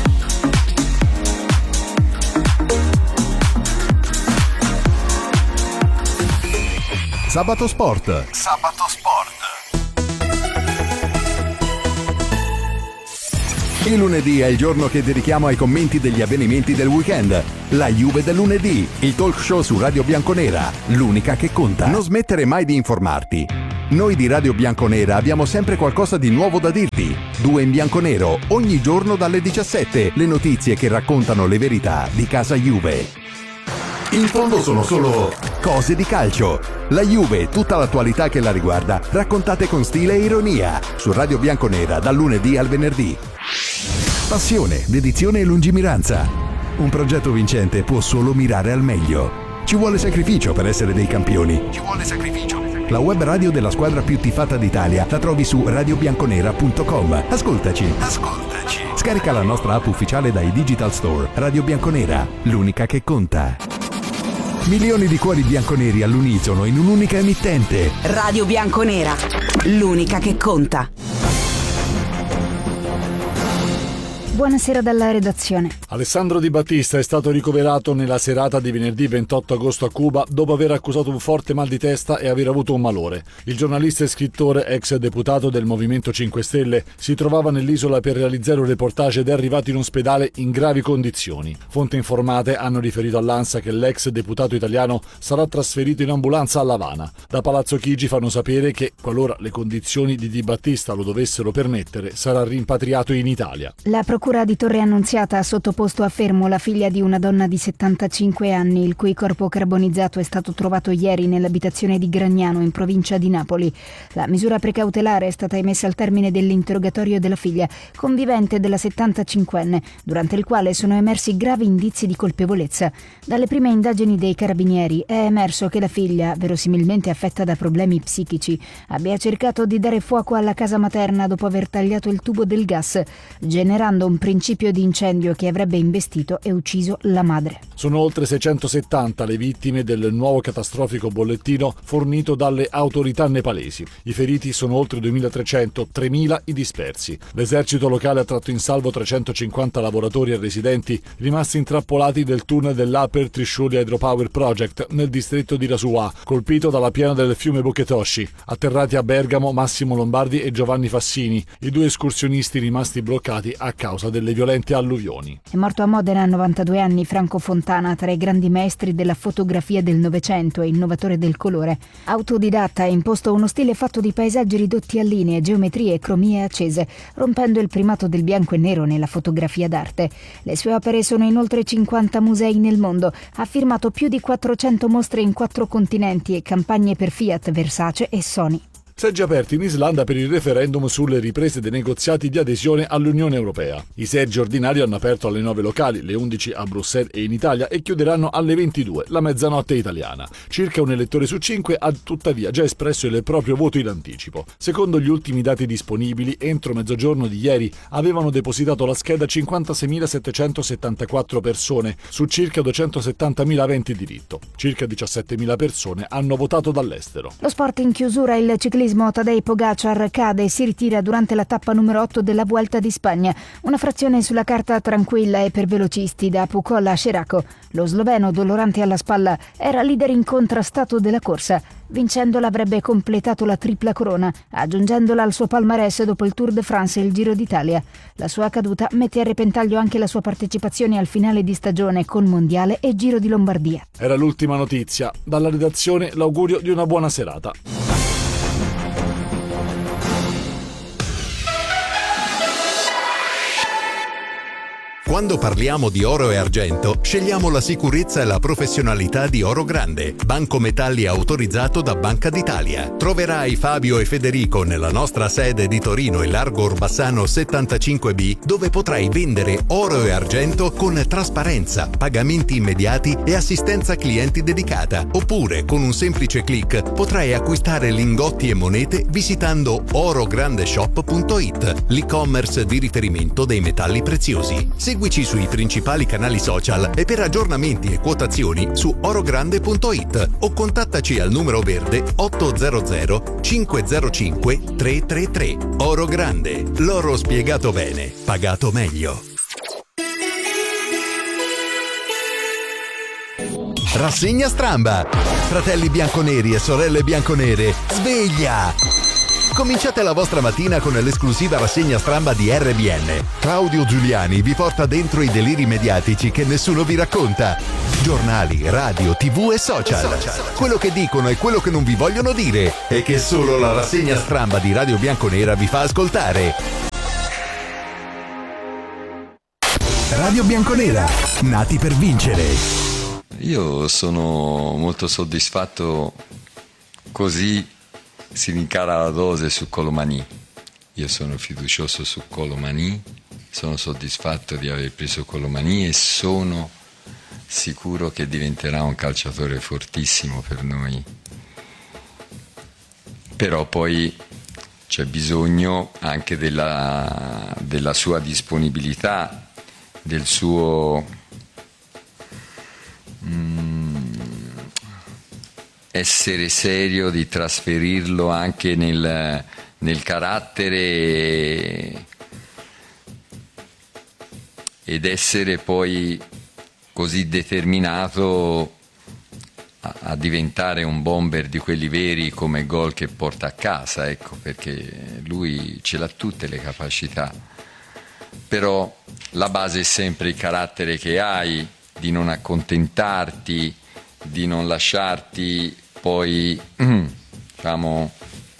Sabato Sport. Sabato Sport. Il lunedì è il giorno che dedichiamo ai commenti degli avvenimenti del weekend. La Juve del lunedì, il talk show su Radio Bianconera, l'unica che conta. Non smettere mai di informarti. Noi di Radio Bianconera abbiamo sempre qualcosa di nuovo da dirti. Due in bianconero, ogni giorno dalle diciassette, le notizie che raccontano le verità di casa Juve. In fondo sono solo cose di calcio. La Juve e tutta l'attualità che la riguarda, raccontate con stile e ironia, su Radio Bianconera dal lunedì al venerdì. Passione, dedizione e lungimiranza. Un progetto vincente può solo mirare al meglio. Ci vuole sacrificio per essere dei campioni. Ci vuole sacrificio. La web radio della squadra più tifata d'Italia la trovi su radio bianconera punto com. Ascoltaci. Ascoltaci. Scarica la nostra app ufficiale dai Digital Store. Radio Bianconera, l'unica che conta. Milioni di cuori bianconeri all'unisono in un'unica emittente. Radio Bianconera, l'unica che conta. Buonasera dalla redazione. Alessandro Di Battista è stato ricoverato nella serata di venerdì ventotto agosto a Cuba dopo aver accusato un forte mal di testa e aver avuto un malore. Il giornalista e scrittore, ex deputato del Movimento cinque Stelle, si trovava nell'isola per realizzare un reportage ed è arrivato in ospedale in gravi condizioni. Fonti informate hanno riferito all'ANSA che l'ex deputato italiano sarà trasferito in ambulanza a L'Avana. Da Palazzo Chigi fanno sapere che, qualora le condizioni di Di Battista lo dovessero permettere, sarà rimpatriato in Italia. La procura di Torre Annunziata ha sottoposto a fermo la figlia di una donna di settantacinque anni, il cui corpo carbonizzato è stato trovato ieri nell'abitazione di Gragnano, in provincia di Napoli. La misura precautelare è stata emessa al termine dell'interrogatorio della figlia, convivente della settantacinquenne, durante il quale sono emersi gravi indizi di colpevolezza. Dalle prime indagini dei carabinieri è emerso che la figlia, verosimilmente affetta da problemi psichici, abbia cercato di dare fuoco alla casa materna dopo aver tagliato il tubo del gas, generando un principio di incendio che avrebbe investito e ucciso la madre. Sono oltre seicentosettanta le vittime del nuovo catastrofico bollettino fornito dalle autorità nepalesi. I feriti sono oltre duemilatrecento, tremila i dispersi. L'esercito locale ha tratto in salvo trecentocinquanta lavoratori e residenti rimasti intrappolati nel tunnel dell'Upper Trishuli Hydropower Project nel distretto di Rasuà, colpito dalla piana del fiume Buketoshi. Atterrati a Bergamo Massimo Lombardi e Giovanni Fassini, i due escursionisti rimasti bloccati a causa delle violente alluvioni. È morto a Modena a novantadue anni Franco Fontana, tra i grandi maestri della fotografia del Novecento e innovatore del colore. Autodidatta, ha imposto uno stile fatto di paesaggi ridotti a linee, geometrie e cromie accese, rompendo il primato del bianco e nero nella fotografia d'arte. Le sue opere sono in oltre cinquanta musei nel mondo, ha firmato più di quattrocento mostre in quattro continenti e campagne per Fiat, Versace e Sony. Seggi aperti in Islanda per il referendum sulle riprese dei negoziati di adesione all'Unione Europea. I seggi ordinari hanno aperto alle nove locali, le undici a Bruxelles e in Italia, e chiuderanno alle ventidue, la mezzanotte italiana. Circa un elettore su cinque ha tuttavia già espresso il proprio voto in anticipo. Secondo gli ultimi dati disponibili, entro mezzogiorno di ieri avevano depositato la scheda cinquantaseimilasettecentosettantaquattro persone su circa duecentosettantamila aventi diritto. Circa diciassettemila persone hanno votato dall'estero. Lo sport in chiusura, il ciclismo ciclismo, Tadej Pogacar cade e si ritira durante la tappa numero otto della Vuelta di Spagna. Una frazione sulla carta tranquilla e per velocisti da Pucol a Sceraco. Lo sloveno, dolorante alla spalla, era leader incontrastato della corsa. Vincendola avrebbe completato la tripla corona, aggiungendola al suo palmarès dopo il Tour de France e il Giro d'Italia. La sua caduta mette a repentaglio anche la sua partecipazione al finale di stagione con Mondiale e Giro di Lombardia. Era l'ultima notizia. Dalla redazione l'augurio di una buona serata. Quando parliamo di oro e argento, scegliamo la sicurezza e la professionalità di Oro Grande, banco metalli autorizzato da Banca d'Italia. Troverai Fabio e Federico nella nostra sede di Torino in Largo Orbassano settantacinque B, dove potrai vendere oro e argento con trasparenza, pagamenti immediati e assistenza clienti dedicata. Oppure, con un semplice click, potrai acquistare lingotti e monete visitando orograndeshop punto it, l'e-commerce di riferimento dei metalli preziosi. Seguici sui principali canali social e per aggiornamenti e quotazioni su orogrande punto it o contattaci al numero verde otto zero zero cinque zero cinque tre tre tre. Oro Grande, l'oro spiegato bene, pagato meglio. Rassegna Stramba. Fratelli bianconeri e sorelle bianconere, sveglia! Cominciate la vostra mattina con l'esclusiva rassegna stramba di R B N. Claudio Giuliani vi porta dentro i deliri mediatici che nessuno vi racconta. Giornali, radio, tv e social. Quello che dicono e quello che non vi vogliono dire e che solo la rassegna stramba di Radio Bianconera vi fa ascoltare. Radio Bianconera, nati per vincere. Io sono molto soddisfatto, così si rincara la dose su Colomani. Io sono fiducioso su Colomani, sono soddisfatto di aver preso Colomani e sono sicuro che diventerà un calciatore fortissimo per noi. Però poi c'è bisogno anche della, della sua disponibilità, del suo mm, essere serio, di trasferirlo anche nel, nel carattere ed essere poi così determinato a, a diventare un bomber di quelli veri, come gol che porta a casa, ecco, perché lui ce l'ha tutte le capacità, però la base è sempre il carattere che hai, di non accontentarti, di non lasciarti poi diciamo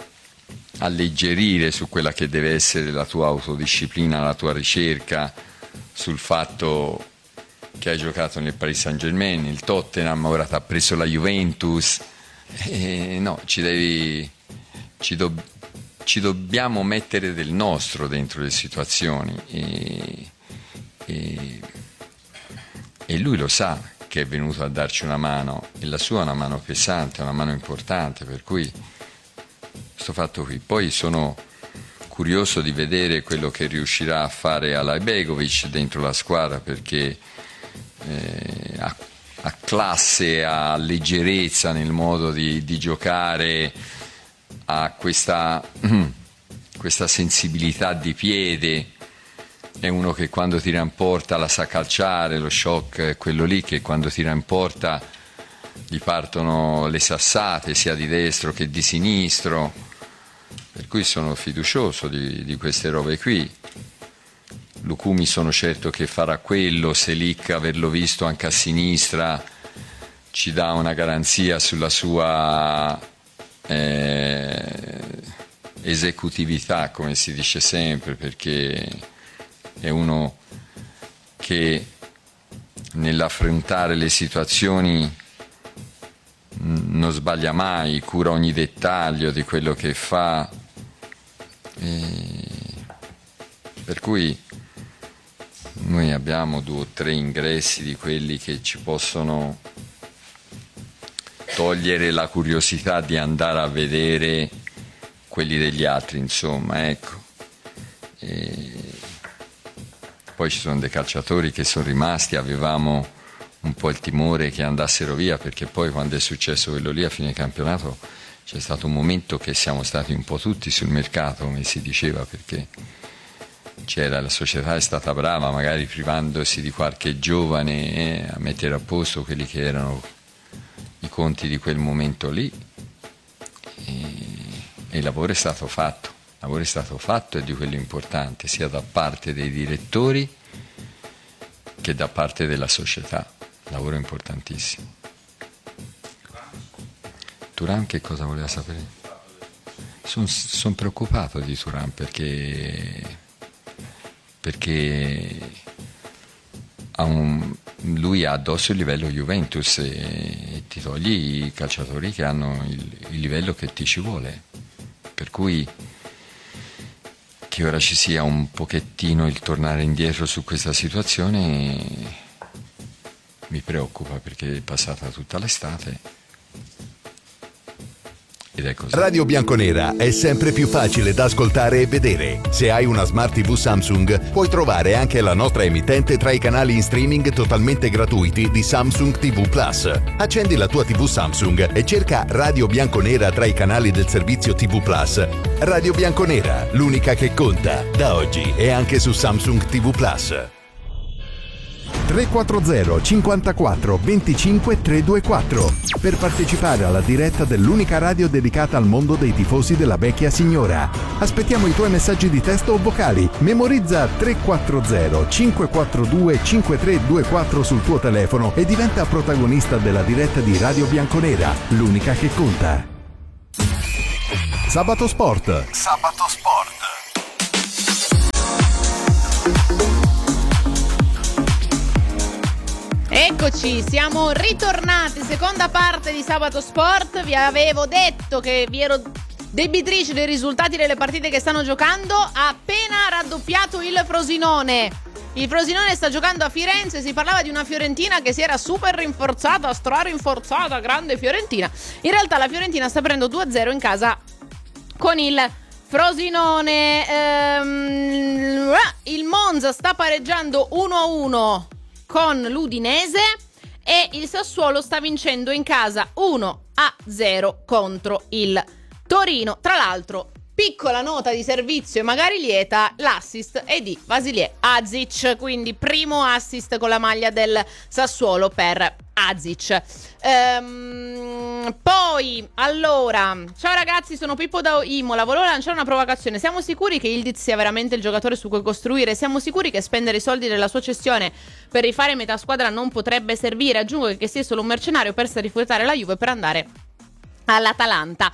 alleggerire su quella che deve essere la tua autodisciplina, la tua ricerca, sul fatto che hai giocato nel Paris Saint-Germain, il Tottenham, ora ti ha preso la Juventus, e no, ci devi ci, do, ci dobbiamo mettere del nostro dentro le situazioni e, e, e lui lo sa che è venuto a darci una mano, e la sua è una mano pesante, una mano importante, per cui sto fatto qui. Poi sono curioso di vedere quello che riuscirà a fare Alajbegovic dentro la squadra, perché eh, ha, ha classe, ha leggerezza nel modo di, di giocare, ha questa, questa sensibilità di piede. È uno che quando tira in porta la sa calciare, lo shock è quello lì che quando tira in porta gli partono le sassate sia di destro che di sinistro, per cui sono fiducioso di, di queste robe qui. Lukumi sono certo che farà quello, Selic averlo visto anche a sinistra ci dà una garanzia sulla sua eh, esecutività, come si dice sempre, perché è uno che nell'affrontare le situazioni non sbaglia mai, cura ogni dettaglio di quello che fa, e per cui noi abbiamo due o tre ingressi di quelli che ci possono togliere la curiosità di andare a vedere quelli degli altri, insomma, ecco. E poi ci sono dei calciatori che sono rimasti, avevamo un po' il timore che andassero via, perché poi quando è successo quello lì a fine campionato c'è stato un momento che siamo stati un po' tutti sul mercato, come si diceva, perché c'era, la società è stata brava, magari privandosi di qualche giovane, eh, a mettere a posto quelli che erano i conti di quel momento lì, e, e il lavoro è stato fatto, il lavoro è stato fatto e di quello importante, sia da parte dei direttori che da parte della società, lavoro importantissimo. Turan che cosa voleva sapere? Sono son preoccupato di Turan perché, perché ha un, lui ha addosso il livello Juventus e, e ti togli i calciatori che hanno il, il livello che ti ci vuole, per cui che ora ci sia un pochettino il tornare indietro su questa situazione mi preoccupa, perché è passata tutta l'estate. Radio Bianconera è sempre più facile da ascoltare e vedere. Se hai una Smart tivù Samsung, puoi trovare anche la nostra emittente tra i canali in streaming totalmente gratuiti di Samsung tivù Plus. Accendi la tua tivù Samsung e cerca Radio Bianconera tra i canali del servizio tivù Plus. Radio Bianconera, l'unica che conta, da oggi e anche su Samsung tivù Plus. tre quattro zero cinquantaquattro venticinque trecentoventiquattro per partecipare alla diretta dell'unica radio dedicata al mondo dei tifosi della vecchia signora. Aspettiamo i tuoi messaggi di testo o vocali. Memorizza tre quattro zero cinque quattro due cinque tre due quattro sul tuo telefono e diventa protagonista della diretta di Radio Bianconera, l'unica che conta. Sabato Sport. Sabato Sport. Eccoci, siamo ritornati, seconda parte di Sabato Sport. Vi avevo detto che vi ero debitrice dei risultati delle partite che stanno giocando. Ha appena raddoppiato il Frosinone. Il Frosinone sta giocando a Firenze. Si parlava di una Fiorentina che si era super rinforzata, stra rinforzata, grande Fiorentina. In realtà la Fiorentina sta prendendo due a zero in casa con il Frosinone. ehm, Il Monza sta pareggiando uno a uno con l'Udinese e il Sassuolo sta vincendo in casa uno a zero contro il Torino. Tra l'altro, piccola nota di servizio e magari lieta, l'assist è di Vasilije Azic, quindi primo assist con la maglia del Sassuolo per Azic. Ehm, poi, allora, ciao ragazzi, sono Pippo da Imola, volevo lanciare una provocazione. Siamo sicuri che Ildiz sia veramente il giocatore su cui costruire? Siamo sicuri che spendere i soldi della sua cessione per rifare metà squadra non potrebbe servire? Aggiungo che sia solo un mercenario per rifiutare la Juve per andare all'Atalanta.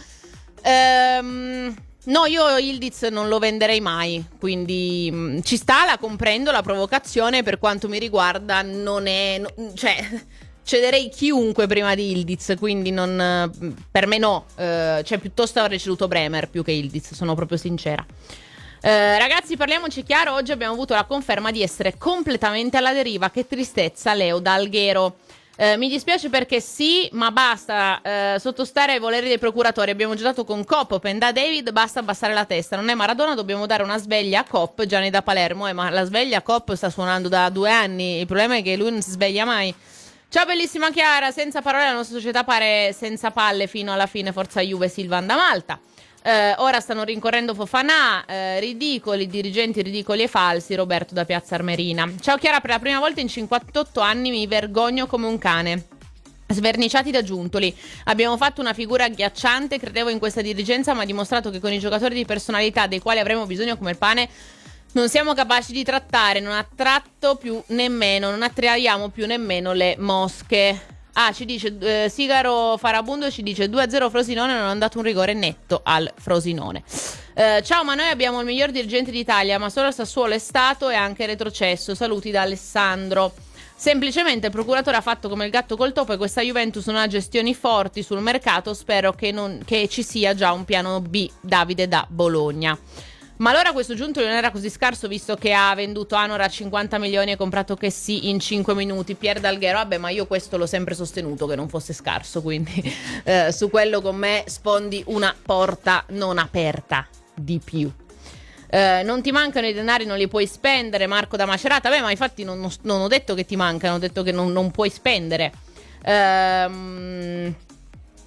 Ehm... No, io Ildiz non lo venderei mai, quindi mh, ci sta, la comprendo, la provocazione per quanto mi riguarda non è, no, cioè cederei chiunque prima di Ildiz, quindi non, per me no, eh, cioè piuttosto avrei ceduto Bremer più che Ildiz, sono proprio sincera. Eh, ragazzi, parliamoci chiaro, oggi abbiamo avuto la conferma di essere completamente alla deriva. Che tristezza, Leo da Alghero. Eh, mi dispiace perché sì, ma basta eh, sottostare ai voleri dei procuratori. Abbiamo giocato con Cop, Penda David, basta abbassare la testa. Non è Maradona, dobbiamo dare una sveglia a Cop. Gianni da Palermo, eh, ma la sveglia a Cop sta suonando da due anni. Il problema è che lui non si sveglia mai. Ciao bellissima Chiara, senza parole la nostra società pare senza palle fino alla fine. Forza Juve, Silvan da Malta. Eh, ora stanno rincorrendo Fofana, eh, ridicoli, dirigenti ridicoli e falsi. Roberto da Piazza Armerina. Ciao Chiara, per la prima volta in cinquantotto anni mi vergogno come un cane. Sverniciati da Giuntoli. Abbiamo fatto una figura agghiacciante, credevo in questa dirigenza, ma ha dimostrato che con i giocatori di personalità dei quali avremo bisogno come il pane non siamo capaci di trattare, non attratto più nemmeno, non attraiamo più nemmeno le mosche. Ah, ci dice eh, Sigaro Farabundo ci dice due a zero Frosinone, non ha dato un rigore netto al Frosinone. Eh, ciao, ma noi abbiamo il miglior dirigente d'Italia, ma solo il Sassuolo è stato e anche retrocesso. Saluti da Alessandro. Semplicemente il procuratore ha fatto come il gatto col topo e questa Juventus non ha gestioni forti sul mercato. Spero che, non, che ci sia già un piano B. Davide da Bologna. Ma allora questo Giuntoli non era così scarso, visto che ha venduto Anor a cinquanta milioni e comprato che sì in cinque minuti. Pier D'Alghero, vabbè, ma io questo l'ho sempre sostenuto che non fosse scarso, quindi eh, su quello con me sfondi una porta non aperta di più. Eh, non ti mancano i denari, non li puoi spendere. Marco da Macerata, beh, ma infatti non, non, non ho detto che ti mancano, ho detto che non, non puoi spendere. Ehm...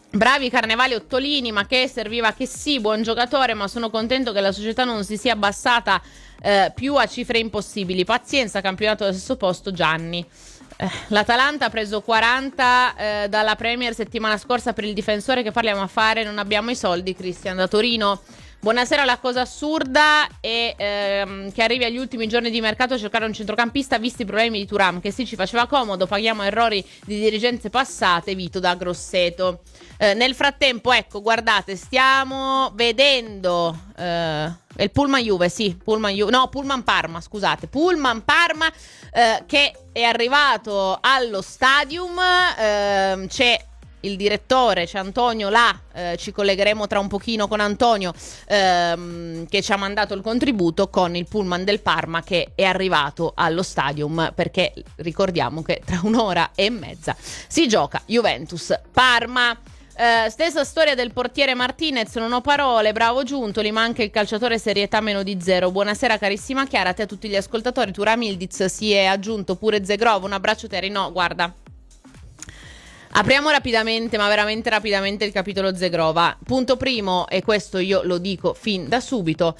Bravi Carnevali Ottolini, ma che serviva che sì, buon giocatore, ma sono contento che la società non si sia abbassata eh, più a cifre impossibili. Pazienza, campionato al sesto posto, Gianni. Eh, L'Atalanta ha preso quaranta eh, dalla Premier settimana scorsa per il difensore, che parliamo a fare, non abbiamo i soldi. Cristian da Torino. Buonasera, la cosa assurda è ehm, che arrivi agli ultimi giorni di mercato a cercare un centrocampista visti i problemi di Thuram, che sì ci faceva comodo, paghiamo errori di dirigenze passate. Vito da Grosseto. Eh, nel frattempo, ecco, guardate, stiamo vedendo eh, il Pullman Juve, sì, Pullman Juve, no, Pullman Parma, scusate, Pullman Parma eh, che è arrivato allo stadium, eh, c'è il direttore, c'è Antonio là, eh, ci collegheremo tra un pochino con Antonio ehm, che ci ha mandato il contributo con il pullman del Parma che è arrivato allo stadium, perché ricordiamo che tra un'ora e mezza si gioca Juventus-Parma. Eh, stessa storia del portiere Martinez, non ho parole, bravo Giuntoli, ma anche il calciatore serietà meno di zero. Buonasera carissima Chiara, a te e a tutti gli ascoltatori. Thuram, Ildiz, si è aggiunto pure Zegrov, un abbraccio Terry. No, guarda, apriamo rapidamente, ma veramente rapidamente, il capitolo Zegrova. Punto primo, e questo io lo dico fin da subito,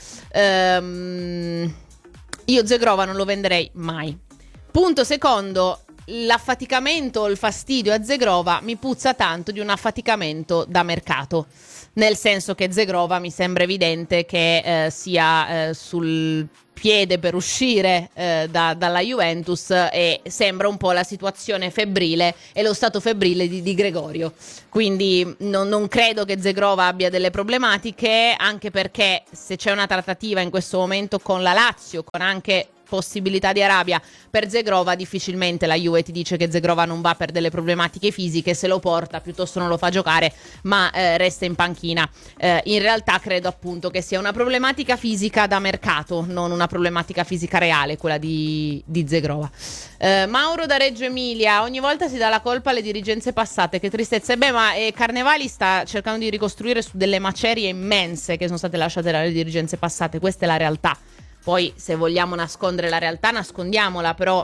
ehm, io Zegrova non lo venderei mai. Punto secondo, l'affaticamento o il fastidio a Zegrova mi puzza tanto di un affaticamento da mercato, nel senso che Zegrova mi sembra evidente che eh, sia eh, sul piede per uscire eh, da, dalla Juventus, e sembra un po' la situazione febbrile e lo stato febbrile di, di Gregorio, quindi non, non credo che Zegrova abbia delle problematiche, anche perché se c'è una trattativa in questo momento con la Lazio, con anche possibilità di Arabia per Zegrova, difficilmente la Juve ti dice che Zegrova non va per delle problematiche fisiche, se lo porta piuttosto non lo fa giocare, ma eh, resta in panchina. Eh, in realtà credo appunto che sia una problematica fisica da mercato, non una problematica fisica reale quella di, di Zegrova. Eh, Mauro da Reggio Emilia, ogni volta si dà la colpa alle dirigenze passate, che tristezza. Beh, ma eh, Carnevali sta cercando di ricostruire su delle macerie immense che sono state lasciate dalle dirigenze passate, questa è la realtà. Poi se vogliamo nascondere la realtà nascondiamola, però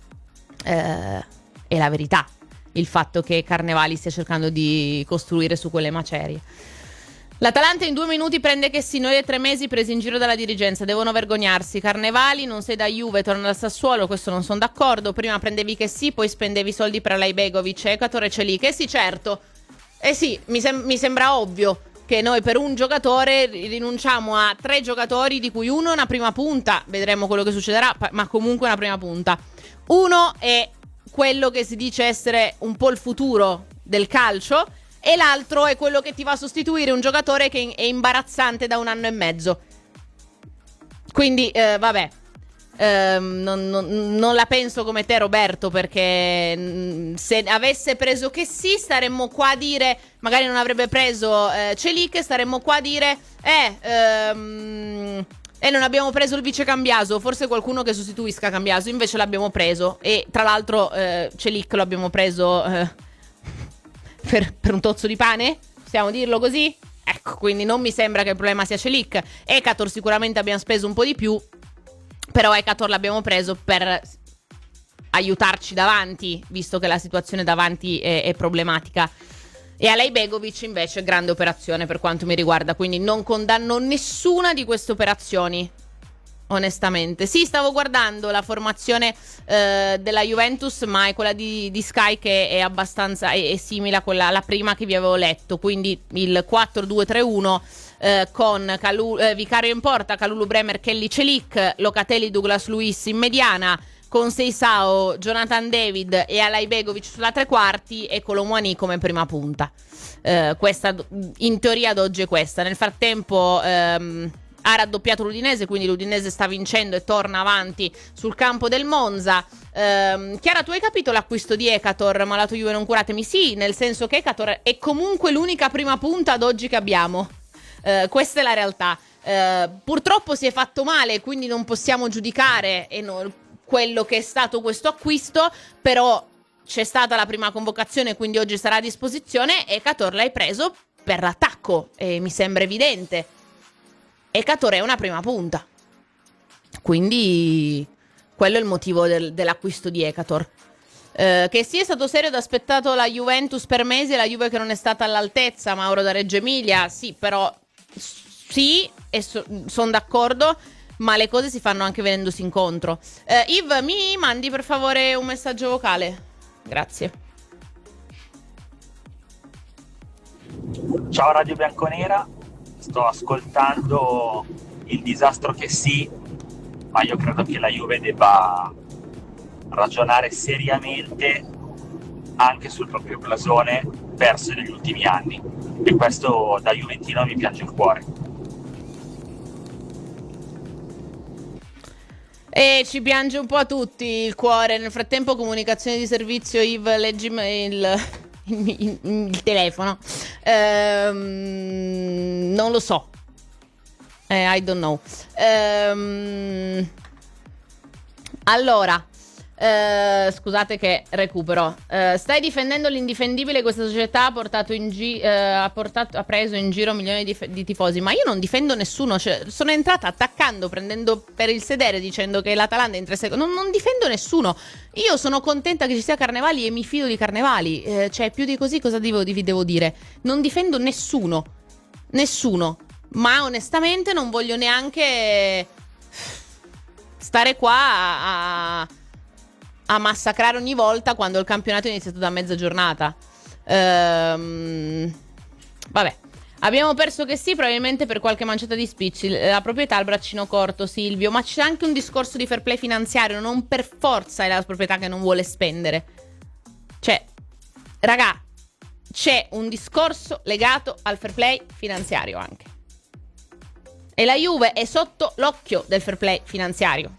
eh, è la verità il fatto che Carnevali stia cercando di costruire su quelle macerie. L'Atalanta in due minuti prende che sì, noi e tre mesi presi in giro dalla dirigenza, devono vergognarsi. Carnevali, non sei da Juve, torna dal Sassuolo, questo non sono d'accordo. Prima prendevi che sì, poi spendevi soldi per Alaibegovic, Ekator e Celik. Eh sì, certo, eh sì, mi, sem- mi sembra ovvio che noi per un giocatore rinunciamo a tre giocatori, di cui uno è una prima punta, vedremo quello che succederà, ma comunque una prima punta. Uno è quello che si dice essere un po' il futuro del calcio, e l'altro è quello che ti va a sostituire un giocatore che è imbarazzante da un anno e mezzo. Quindi eh, vabbè, eh, non, non, non la penso come te, Roberto, perché mh, se avesse preso che sì, staremmo qua a dire, magari non avrebbe preso eh, Celik, staremmo qua a dire eh, ehm, eh non abbiamo preso il vice Cambiaso, forse qualcuno che sostituisca Cambiaso, invece l'abbiamo preso, e tra l'altro eh, Celik lo abbiamo preso eh, per, per un tozzo di pane, possiamo dirlo così? Ecco, quindi non mi sembra che il problema sia Celik. Ekator sicuramente abbiamo speso un po' di più, però Ekator l'abbiamo preso per aiutarci davanti, visto che la situazione davanti è, è problematica. E Alaibegovic invece grande operazione per quanto mi riguarda, quindi non condanno nessuna di queste operazioni, onestamente. Sì, stavo guardando la formazione eh, della Juventus, ma è quella di, di Sky, che è abbastanza è, è simile a quella, alla prima che vi avevo letto, quindi il quattro due tre uno eh, con Calu, eh, Vicario in porta, Kalulu, Bremer, Kelly, Celik, Locatelli, Douglas Luiz in mediana, con Seisao, Jonathan David e Alaibegovic sulla tre quarti, e Colomwani come prima punta. Eh, questa in teoria ad oggi è questa. Nel frattempo ehm, ha raddoppiato l'Udinese, quindi l'Udinese sta vincendo e torna avanti sul campo del Monza. Ehm, Chiara, tu hai capito l'acquisto di Ekator, malato Juve non curatemi? Sì, nel senso che Ekator è comunque l'unica prima punta ad oggi che abbiamo. Eh, questa è la realtà. Eh, purtroppo si è fatto male, quindi non possiamo giudicare e non quello che è stato questo acquisto, però c'è stata la prima convocazione, quindi oggi sarà a disposizione, e Ekator l'hai preso per l'attacco, e mi sembra evidente. Ekator è una prima punta, quindi quello è il motivo del, dell'acquisto di Ekator. Uh, che sì, è stato serio ed ha aspettato la Juventus per mesi e la Juve che non è stata all'altezza. Mauro da Reggio Emilia, sì, però sì, e so, sono d'accordo, ma le cose si fanno anche venendosi incontro. uh, Yves, mi mandi per favore un messaggio vocale? Grazie. Ciao Radio Bianconera, sto ascoltando il disastro che sì, ma io credo che la Juve debba ragionare seriamente anche sul proprio blasone perso negli ultimi anni, e questo da juventino mi piange il cuore. E ci piange un po' a tutti il cuore. Nel frattempo comunicazione di servizio, Yves, leggi il, il, il, il telefono. ehm, non lo so, eh, I don't know. ehm, allora Uh, scusate che recupero. Uh, stai difendendo l'indifendibile. Questa società ha portato in gi- uh, ha, portato, ha preso in giro milioni di, f- di tifosi. Ma io non difendo nessuno. Cioè, sono entrata attaccando, prendendo per il sedere, dicendo che l'Atalanta è in tre secondi. Non, non difendo nessuno. Io sono contenta che ci sia Carnevali e mi fido di Carnevali. Uh, cioè, più di così cosa devo, devo dire? Non difendo nessuno. Nessuno. Ma onestamente non voglio neanche stare qua a... a a massacrare ogni volta quando il campionato è iniziato da mezza giornata. Ehm, vabbè, abbiamo perso che sì, probabilmente per qualche manciata di spicci. La proprietà al braccino corto, Silvio, ma c'è anche un discorso di fair play finanziario. Non per forza è la proprietà che non vuole spendere. Cioè, raga, c'è un discorso legato al fair play finanziario anche. E la Juve è sotto l'occhio del fair play finanziario.